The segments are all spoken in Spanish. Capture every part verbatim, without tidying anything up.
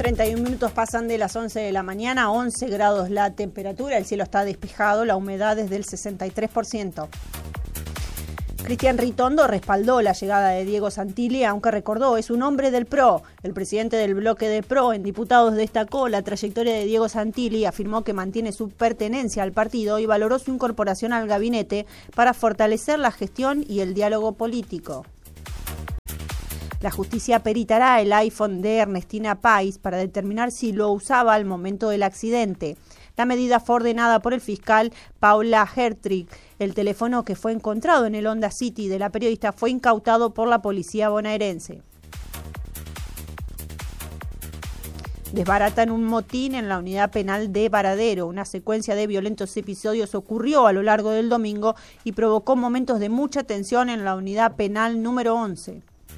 treinta y un minutos pasan de las once de la mañana, once grados la temperatura, el cielo está despejado, la humedad es del sesenta y tres por ciento. Cristian Ritondo respaldó la llegada de Diego Santilli, aunque recordó, es un hombre del P R O. El presidente del bloque de P R O en diputados destacó la trayectoria de Diego Santilli, afirmó que mantiene su pertenencia al partido y valoró su incorporación al gabinete para fortalecer la gestión y el diálogo político. La justicia peritará el iPhone de Ernestina Pais para determinar si lo usaba al momento del accidente. La medida fue ordenada por el fiscal Paula Hertrich. El teléfono que fue encontrado en el Honda City de la periodista fue incautado por la policía bonaerense. Desbaratan un motín en la unidad penal de Varadero. Una secuencia de violentos episodios ocurrió a lo largo del domingo y provocó momentos de mucha tensión en la unidad penal número once.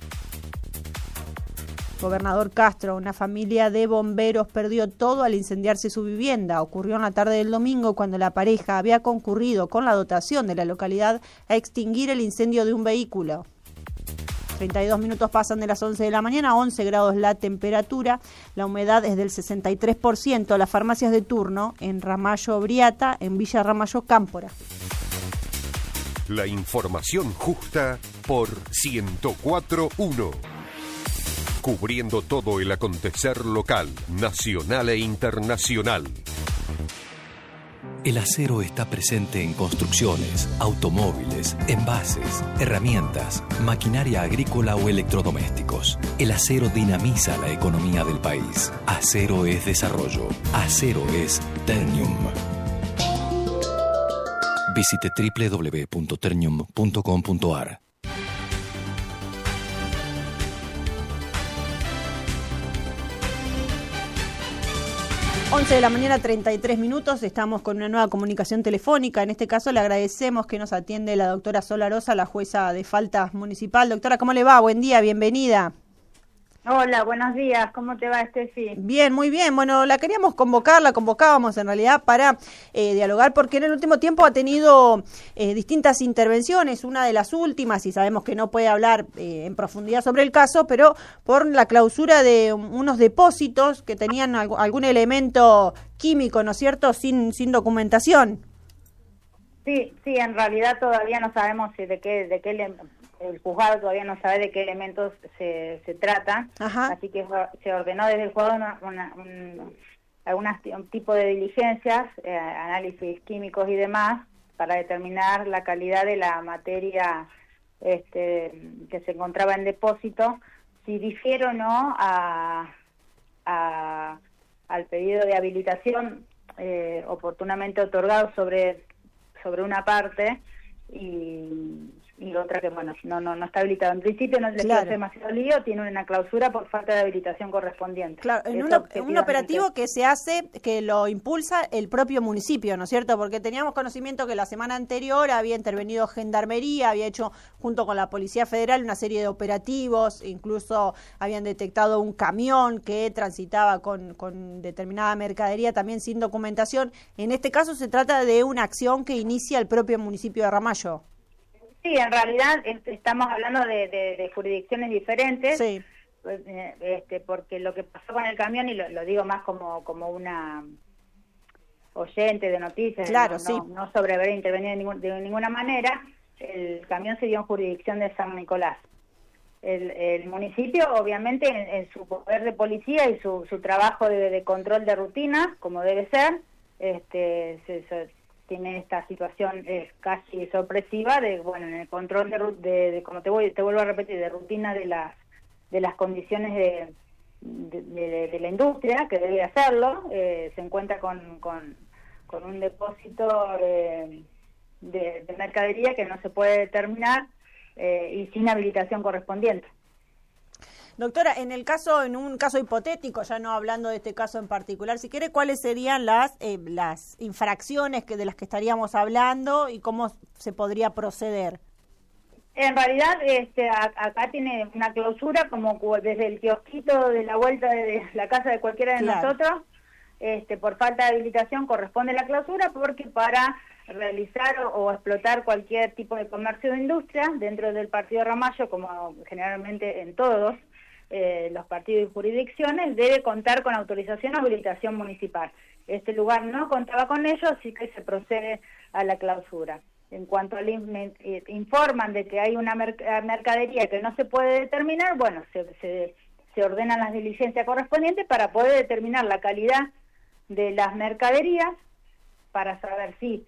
Gobernador Castro, una familia de bomberos perdió todo al incendiarse su vivienda. Ocurrió en la tarde del domingo cuando la pareja había concurrido con la dotación de la localidad a extinguir el incendio de un vehículo. treinta y dos minutos pasan de las once de la mañana, once grados la temperatura, la humedad es del sesenta y tres por ciento. Las farmacias de turno en Ramallo Briata, en Villa Ramallo Cámpora. La información justa por ciento cuatro punto uno. Cubriendo todo el acontecer local, nacional e internacional. El acero está presente en construcciones, automóviles, envases, herramientas, maquinaria agrícola o electrodomésticos. El acero dinamiza la economía del país. Acero es desarrollo. Acero es Ternium. Visite doble u doble u doble u punto ternium punto com punto a r. once de la mañana, treinta y tres minutos, estamos con una nueva comunicación telefónica. En este caso le agradecemos que nos atiende la doctora Solarosa, la jueza de faltas municipal. Doctora, ¿cómo le va? Buen día, bienvenida. Hola, buenos días. ¿Cómo te va, Estefi? Bien, muy bien. Bueno, la queríamos convocar, la convocábamos en realidad para eh, dialogar, porque en el último tiempo ha tenido eh, distintas intervenciones. Una de las últimas, y sabemos que no puede hablar eh, en profundidad sobre el caso, pero por la clausura de unos depósitos que tenían alg- algún elemento químico, ¿no es cierto?, sin, sin documentación. Sí, sí, en realidad todavía no sabemos si de qué, de qué le, el juzgado todavía no sabe de qué elementos se, se trata. Ajá. Así que se ordenó desde el juzgado una, una, un, algunas, un tipo de diligencias, eh, análisis químicos y demás, para determinar la calidad de la materia este, que se encontraba en depósito, si difiere o no a, a, al pedido de habilitación eh, oportunamente otorgado sobre sobre una parte y, y otra que, bueno, no no no está habilitado. En principio no le claro. hace demasiado lío, tiene una clausura por falta de habilitación correspondiente. Claro, en un, un operativo que se hace, que lo impulsa el propio municipio, ¿no es cierto? Porque teníamos conocimiento que la semana anterior había intervenido Gendarmería, había hecho junto con la Policía Federal una serie de operativos, incluso habían detectado un camión que transitaba con, con determinada mercadería también sin documentación. En este caso se trata de una acción que inicia el propio municipio de Ramallo. Sí, en realidad estamos hablando de, de, de jurisdicciones diferentes, sí. este, porque lo que pasó con el camión, y lo, lo digo más como como una oyente de noticias, claro, no, sí. no, no sobre haber intervenido de, ningún, de ninguna manera, el camión se dio en jurisdicción de San Nicolás. El, el municipio, obviamente, en, en su poder de policía y su, su trabajo de, de control de rutinas, como debe ser, este se, se tiene esta situación eh, casi sorpresiva de, bueno, en el control de, de, de como te voy te vuelvo a repetir, de rutina de las de las condiciones de de, de, de la industria, que debe hacerlo, eh, se encuentra con, con, con un depósito eh, de, de mercadería que no se puede determinar eh, y sin habilitación correspondiente. Doctora, en el caso, en un caso hipotético, ya no hablando de este caso en particular, si quiere, ¿cuáles serían las eh, las infracciones que de las que estaríamos hablando y cómo se podría proceder? En realidad, este, a, acá tiene una clausura como desde el kiosquito de la vuelta de la casa de cualquiera de claro. nosotros, este, por falta de habilitación corresponde la clausura, porque para realizar o, o explotar cualquier tipo de comercio de industria dentro del partido Ramallo, como generalmente en todos, eh, los partidos y jurisdicciones, debe contar con autorización o habilitación municipal. Este lugar no contaba con ello, así que se procede a la clausura. En cuanto al informan de que hay una mercadería que no se puede determinar, bueno, se, se, se ordenan las diligencias correspondientes para poder determinar la calidad de las mercaderías, para saber si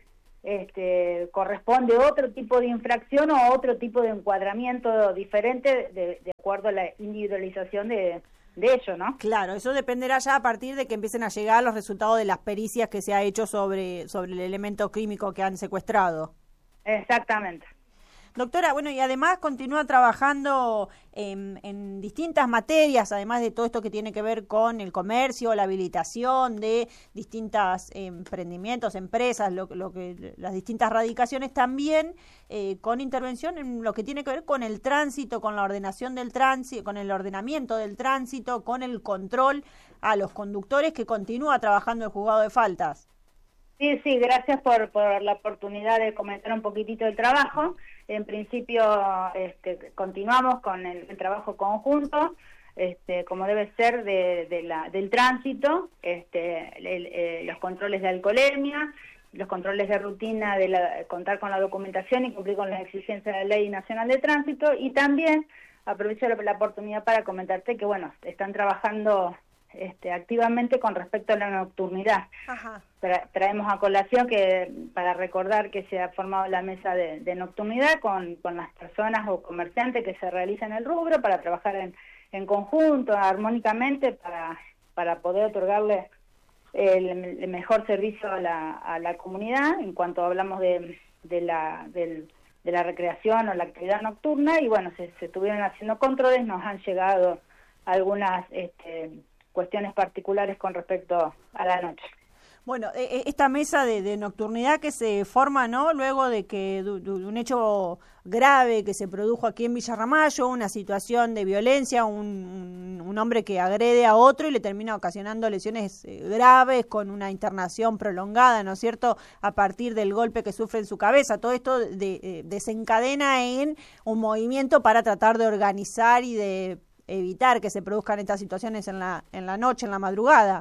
este, corresponde otro tipo de infracción o otro tipo de encuadramiento diferente de, de acuerdo a la individualización de, de ello, ¿no? Claro, eso dependerá ya a partir de que empiecen a llegar los resultados de las pericias que se ha hecho sobre, sobre el elemento químico que han secuestrado. Exactamente. Doctora, bueno, y además continúa trabajando en, en distintas materias, además de todo esto que tiene que ver con el comercio, la habilitación de distintos eh, emprendimientos, empresas, lo, lo que las distintas radicaciones, también eh, con intervención en lo que tiene que ver con el tránsito, con la ordenación del tránsito, con el ordenamiento del tránsito, con el control a los conductores, que continúa trabajando el juzgado de faltas. Sí, sí, gracias por, por la oportunidad de comentar un poquitito el trabajo. En principio este, continuamos con el, el trabajo conjunto, este, como debe ser, de, de la, del tránsito, este, el, el, los controles de alcoholemia, los controles de rutina, de la, contar con la documentación y cumplir con las exigencias de la Ley Nacional de Tránsito, y también aprovecho la, la oportunidad para comentarte que, bueno, están trabajando Este, activamente con respecto a la nocturnidad. Ajá. Tra traemos a colación que para recordar que se ha formado la mesa de, de nocturnidad con, con las personas o comerciantes que se realizan el rubro para trabajar en, en conjunto, armónicamente, para, para poder otorgarle el, el mejor servicio a la, a la comunidad en cuanto hablamos de, de, la, del, de la recreación o la actividad nocturna. Y bueno, se, se estuvieron haciendo controles, nos han llegado algunas este, cuestiones particulares con respecto a la noche. Bueno, esta mesa de, de nocturnidad que se forma, ¿no?, luego de que de, de un hecho grave que se produjo aquí en Villa Ramallo, una situación de violencia, un, un hombre que agrede a otro y le termina ocasionando lesiones graves con una internación prolongada, ¿no es cierto?, a partir del golpe que sufre en su cabeza. Todo esto de, de, desencadena en un movimiento para tratar de organizar y de evitar que se produzcan estas situaciones en la en la noche, en la madrugada.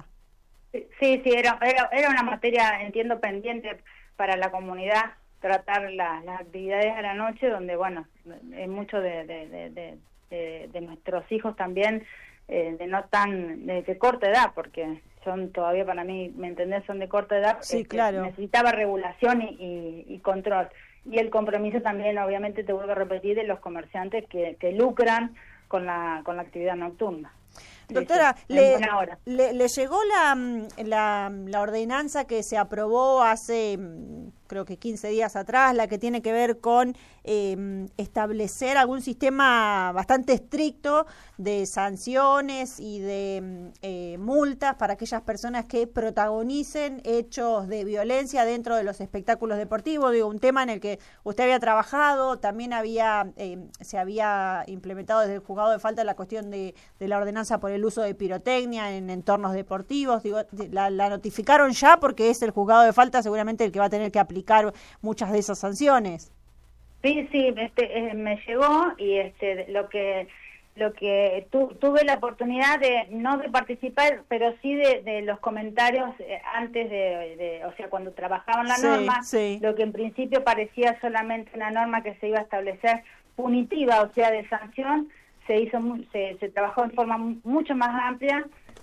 Sí, sí, era era, era una materia, entiendo, pendiente para la comunidad, tratar la, las actividades a la noche, donde, bueno, hay mucho de, de, de, de, de, de nuestros hijos también, eh, de no tan, de, de corta edad, porque son todavía, para mí, ¿me entendés?, son de corta edad. Sí, este, claro. Necesitaba regulación y, y, y control. Y el compromiso también, obviamente, te vuelvo a repetir, de los comerciantes que, que lucran con la con la actividad nocturna. Doctora, sí, sí, le, le, le llegó la, la, la ordenanza que se aprobó hace, creo que quince días atrás, la que tiene que ver con eh, establecer algún sistema bastante estricto de sanciones y de eh, multas para aquellas personas que protagonicen hechos de violencia dentro de los espectáculos deportivos. Digo, un tema en el que usted había trabajado, también había eh, se había implementado desde el juzgado de falta la cuestión de, de la ordenanza por el uso de pirotecnia en entornos deportivos. Digo, la, la notificaron ya porque es el juzgado de falta seguramente el que va a tener que aplicar muchas de esas sanciones. Sí, sí, este, eh, me llegó y este, lo que lo que tu, tuve la oportunidad de no de participar, pero sí de, de los comentarios eh, antes de, de, o sea, cuando trabajaban la sí, norma, sí. Lo que en principio parecía solamente una norma que se iba a establecer punitiva, o sea, de sanción, se hizo se, se trabajó en forma mucho más amplia,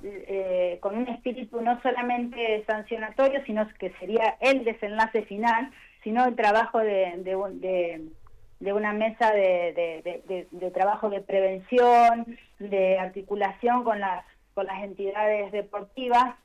eh, con un espíritu no solamente sancionatorio, sino que sería el desenlace final, sino el trabajo de, de, de, de una mesa de, de, de, de trabajo de prevención, de articulación con las con las entidades deportivas,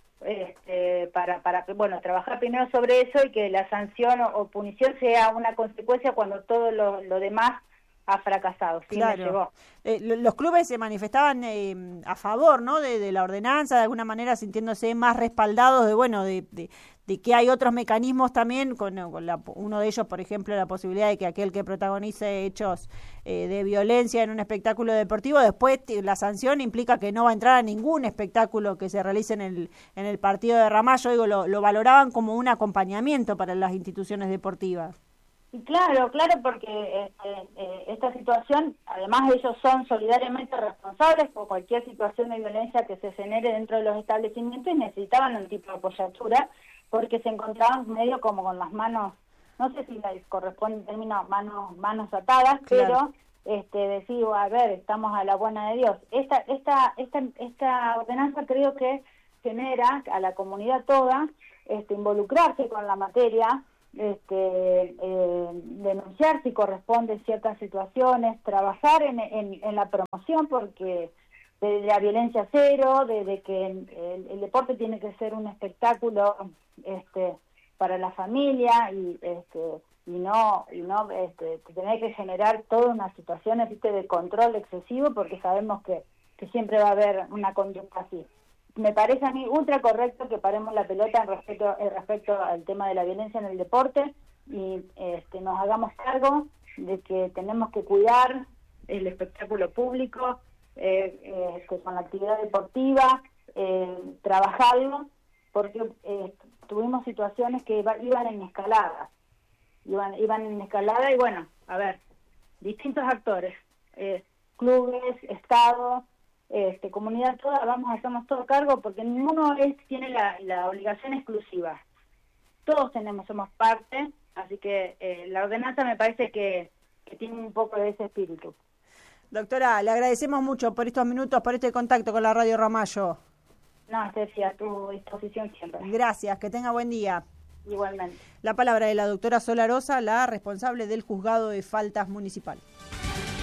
este, para para bueno trabajar primero sobre eso y que la sanción o, o punición sea una consecuencia cuando todo lo, lo demás ha fracasado. Sí, claro. Me llegó. Eh, los clubes se manifestaban eh, a favor, ¿no?, de, de la ordenanza, de alguna manera sintiéndose más respaldados de, bueno, de, de, de que hay otros mecanismos también, con, con la, uno de ellos, por ejemplo, la posibilidad de que aquel que protagonice hechos eh, de violencia en un espectáculo deportivo, después la sanción implica que no va a entrar a ningún espectáculo que se realice en el en el partido de Ramallo. Digo, lo, lo valoraban como un acompañamiento para las instituciones deportivas. Y claro, claro, porque este, eh, esta situación, además ellos son solidariamente responsables por cualquier situación de violencia que se genere dentro de los establecimientos y necesitaban un tipo de apoyatura porque se encontraban medio como con las manos, no sé si les corresponde el término manos, manos atadas, claro. pero este decir, a ver, estamos a la buena de Dios. Esta, esta, esta, esta ordenanza creo que genera a la comunidad toda este, involucrarse con la materia, este eh, denunciar si corresponde ciertas situaciones, trabajar en, en, en la promoción, porque de la violencia cero, de, de que el, el deporte tiene que ser un espectáculo este para la familia y este y no y no este tener que generar todas unas situaciones, ¿viste?, de control excesivo, porque sabemos que, que siempre va a haber una conducta así. Me parece a mí ultra correcto que paremos la pelota en respecto, en respecto al tema de la violencia en el deporte y este, nos hagamos cargo de que tenemos que cuidar el espectáculo público, eh, eh, que con la actividad deportiva, eh, trabajarlo, porque eh, tuvimos situaciones que iba, iban en escalada, iban, iban en escalada y bueno, a ver, distintos actores, eh, clubes, Estado, Este, comunidad toda, vamos a hacernos todo cargo, porque ninguno es, tiene la, la obligación exclusiva. Todos tenemos, somos parte, así que eh, la ordenanza me parece que, que tiene un poco de ese espíritu. Doctora, le agradecemos mucho por estos minutos, por este contacto con la Radio Ramallo. No, Steffi, a tu disposición siempre. Gracias, que tenga buen día. Igualmente. La palabra de la doctora Solarosa, la responsable del Juzgado de Faltas Municipal.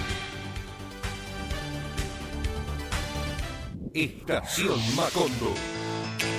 Estación Macondo.